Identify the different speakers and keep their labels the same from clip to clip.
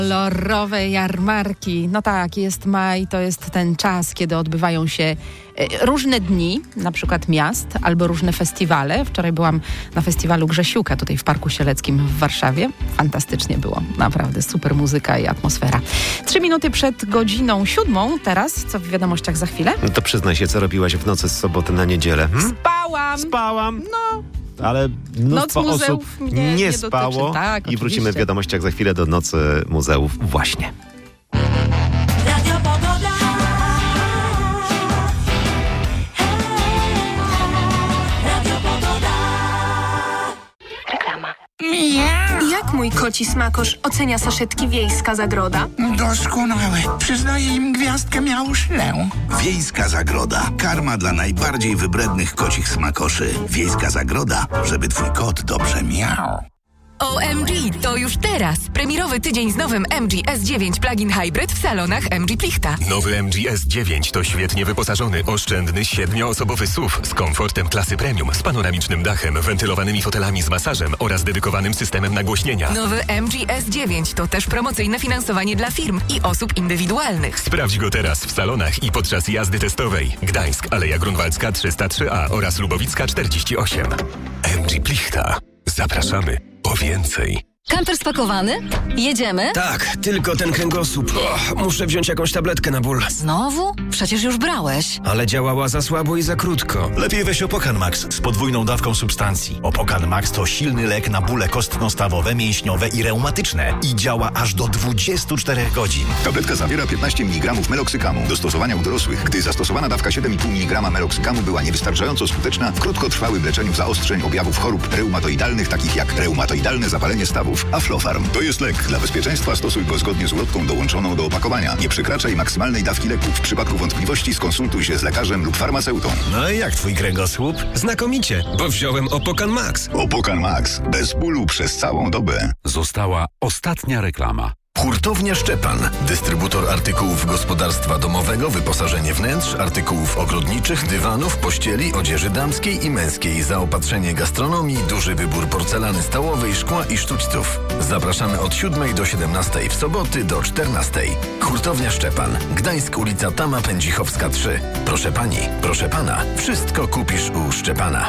Speaker 1: Kolorowe jarmarki. No tak, jest maj, to jest ten czas, kiedy odbywają się różne dni, na przykład miast, albo różne festiwale. Wczoraj byłam na festiwalu Grzesiuka tutaj w Parku Sieleckim w Warszawie. Fantastycznie było. Naprawdę super muzyka i atmosfera. 3 minuty przed godziną 7. Teraz, co w wiadomościach za chwilę?
Speaker 2: No to przyznaj się, co robiłaś w nocy z soboty na niedzielę. Spałam.
Speaker 1: No.
Speaker 2: Ale mnóstwo
Speaker 1: Noc
Speaker 2: osób
Speaker 1: muzeów mnie nie
Speaker 2: spało.
Speaker 1: dotyczy. Tak,
Speaker 2: i wrócimy w wiadomościach za chwilę do Nocy Muzeów właśnie.
Speaker 3: Radio Pogoda. Radio Pogoda.
Speaker 4: Reklama.
Speaker 5: Jak mój koci smakosz ocenia saszetki Wiejska Zagroda?
Speaker 6: Doskonałe. Przyznaję im gwiazdkę Miauszlę.
Speaker 7: Wiejska Zagroda. Karma dla najbardziej wybrednych kocich smakoszy. Wiejska Zagroda, żeby twój kot dobrze miał.
Speaker 8: OMG, to już teraz. Premierowy tydzień z nowym MG S9 Plug-in Hybrid w salonach MG Plichta.
Speaker 9: Nowy MG S9 to świetnie wyposażony, oszczędny, 7-osobowy SUV z komfortem klasy premium, z panoramicznym dachem, wentylowanymi fotelami z masażem oraz dedykowanym systemem nagłośnienia.
Speaker 8: Nowy MG S9 to też promocyjne finansowanie dla firm i osób indywidualnych.
Speaker 9: Sprawdź go teraz w salonach i podczas jazdy testowej. Gdańsk, Aleja Grunwaldzka 303A oraz Lubowicka 48. MG Plichta. Zapraszamy po więcej.
Speaker 4: Kamper spakowany? Jedziemy?
Speaker 10: Tak, tylko ten kręgosłup. Muszę wziąć jakąś tabletkę na ból.
Speaker 4: Znowu? Przecież już brałeś.
Speaker 10: Ale działała za słabo i za krótko.
Speaker 11: Lepiej weź Opokan Max z podwójną dawką substancji. Opokan Max to silny lek na bóle kostno-stawowe, mięśniowe i reumatyczne. I działa aż do 24 godzin.
Speaker 7: Tabletka zawiera 15 mg meloksykamu. Do stosowania u dorosłych. Gdy zastosowana dawka 7,5 mg meloksykamu była niewystarczająco skuteczna w krótkotrwałym leczeniu zaostrzeń objawów chorób reumatoidalnych, takich jak reumatoidalne zapalenie stawów. Aflofarm to jest lek. Dla bezpieczeństwa stosuj go zgodnie z ulotką dołączoną do opakowania. Nie przekraczaj maksymalnej dawki leku. W przypadku wątpliwości skonsultuj się z lekarzem lub farmaceutą.
Speaker 11: No i jak twój kręgosłup?
Speaker 10: Znakomicie, bo wziąłem Opokan Max.
Speaker 7: Opokan Max. Bez bólu przez całą dobę.
Speaker 12: Została ostatnia reklama.
Speaker 7: Hurtownia Szczepan. Dystrybutor artykułów gospodarstwa domowego, wyposażenie wnętrz, artykułów ogrodniczych, dywanów, pościeli, odzieży damskiej i męskiej, zaopatrzenie gastronomii, duży wybór porcelany stołowej, szkła i sztućców. Zapraszamy od 7 do 17, w soboty do 14. Hurtownia Szczepan. Gdańsk, ulica Tama Pędzichowska 3. Proszę pani, proszę pana, wszystko kupisz u Szczepana.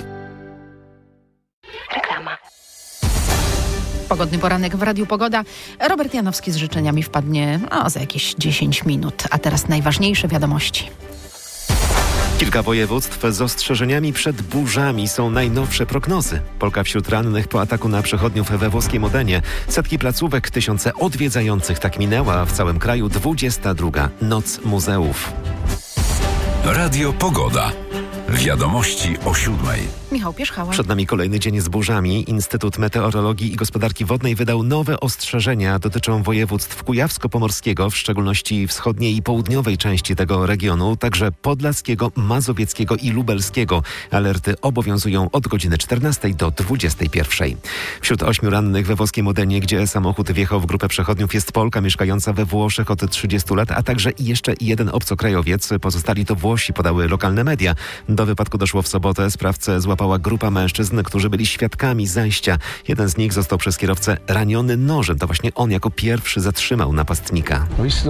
Speaker 4: Reklama.
Speaker 1: Pogodny poranek w Radiu Pogoda. Robert Janowski z życzeniami wpadnie za jakieś 10 minut. A teraz najważniejsze wiadomości.
Speaker 2: Kilka województw z ostrzeżeniami przed burzami, są najnowsze prognozy. Polka wśród rannych po ataku na przechodniów we włoskiej Modenie. Setki placówek, tysiące odwiedzających. Tak minęła w całym kraju 22. Noc Muzeów.
Speaker 12: Radio Pogoda. Wiadomości o 7.
Speaker 1: Michał Pierzchała.
Speaker 2: Przed nami kolejny dzień z burzami. Instytut Meteorologii i Gospodarki Wodnej wydał nowe ostrzeżenia. Dotyczą województw kujawsko-pomorskiego, w szczególności wschodniej i południowej części tego regionu, także podlaskiego, mazowieckiego i lubelskiego. Alerty obowiązują od godziny 14 do 21. Wśród 8 rannych we włoskiej Modenie, gdzie samochód wjechał w grupę przechodniów, jest Polka mieszkająca we Włoszech od 30 lat, a także jeszcze jeden obcokrajowiec. Pozostali to Włosi, podały lokalne media. Do wypadku doszło w sobotę. Sprawcę złapała grupa mężczyzn, którzy byli świadkami zajścia. Jeden z nich został przez kierowcę raniony nożem. To właśnie on jako pierwszy zatrzymał napastnika.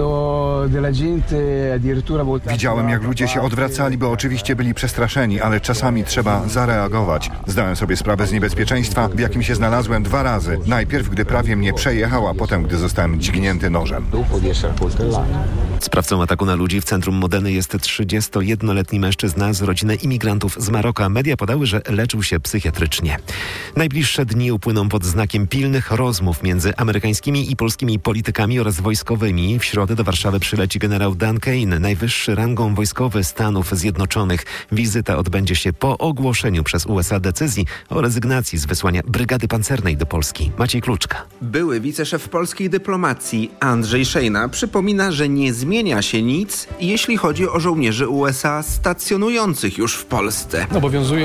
Speaker 13: Widziałem, jak ludzie się odwracali, bo oczywiście byli przestraszeni, ale czasami trzeba zareagować. Zdałem sobie sprawę z niebezpieczeństwa, w jakim się znalazłem 2 razy. Najpierw, gdy prawie mnie przejechał, a potem, gdy zostałem dźgnięty nożem.
Speaker 2: Sprawcą ataku na ludzi w centrum Modeny jest 31-letni mężczyzna z rodziny imigrantów z Maroka. Media podały, że leczył się psychiatrycznie. Najbliższe dni upłyną pod znakiem pilnych rozmów między amerykańskimi i polskimi politykami oraz wojskowymi. W środę do Warszawy przyleci generał Dan Kane, najwyższy rangą wojskowy Stanów Zjednoczonych. Wizyta odbędzie się po ogłoszeniu przez USA decyzji o rezygnacji z wysłania brygady pancernej do Polski. Maciej Kluczka.
Speaker 14: Były wiceszef polskiej dyplomacji Andrzej Szejna przypomina, że nie zmienia się nic, jeśli chodzi o żołnierzy USA stacjonujących już w Polsce.
Speaker 15: Obowiązuje umowa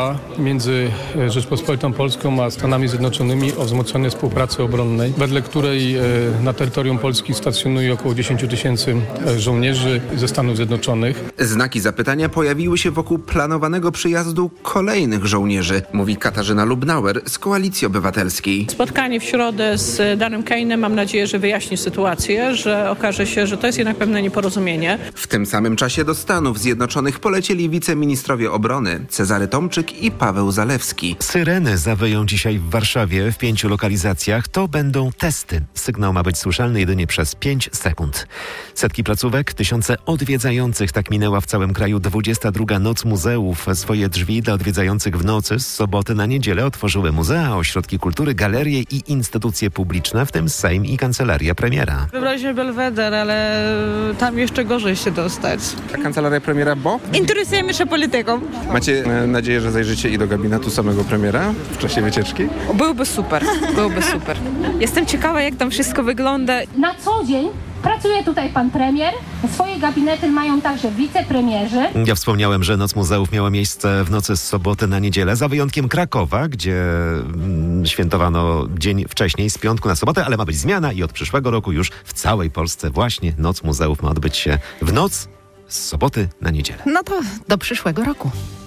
Speaker 15: umowa między Rzeczpospolitą Polską a Stanami Zjednoczonymi o wzmocnionej współpracy obronnej, wedle której na terytorium Polski stacjonuje około 10 000 żołnierzy ze Stanów Zjednoczonych.
Speaker 14: Znaki zapytania pojawiły się wokół planowanego przyjazdu kolejnych żołnierzy, mówi Katarzyna Lubnauer z Koalicji Obywatelskiej.
Speaker 16: Spotkanie w środę z Danem Kane'em, mam nadzieję, że wyjaśni sytuację, że okaże się, że to jest jednak pewne nieporozumienie.
Speaker 14: W tym samym czasie do Stanów Zjednoczonych polecieli wiceministrowie obrony Cezary Tomczyk i Paweł Zalewski.
Speaker 2: Syreny zawyją dzisiaj w Warszawie w 5 lokalizacjach. To będą testy. Sygnał ma być słyszalny jedynie przez 5 sekund. Setki placówek, tysiące odwiedzających. Tak minęła w całym kraju 22. Noc Muzeów. Swoje drzwi dla odwiedzających w nocy z soboty na niedzielę otworzyły muzea, ośrodki kultury, galerie i instytucje publiczne, w tym Sejm i Kancelaria Premiera.
Speaker 17: Wybraliśmy Belweder, ale tam jeszcze gorzej się dostać.
Speaker 14: A Kancelaria Premiera, bo?
Speaker 17: Interesujemy się polityką.
Speaker 14: Macie nadzieję, że zajrzycie i do gabinetu samego premiera w czasie wycieczki?
Speaker 17: Byłby super, byłby super. Jestem ciekawa, jak tam wszystko wygląda.
Speaker 18: Na co dzień pracuje tutaj pan premier. Swoje gabinety mają także wicepremierzy.
Speaker 2: Ja wspomniałem, że Noc Muzeów miała miejsce w nocy z soboty na niedzielę, za wyjątkiem Krakowa, gdzie świętowano dzień wcześniej, z piątku na sobotę, ale ma być zmiana i od przyszłego roku już w całej Polsce właśnie Noc Muzeów ma odbyć się w noc z soboty na niedzielę.
Speaker 1: No to do przyszłego roku.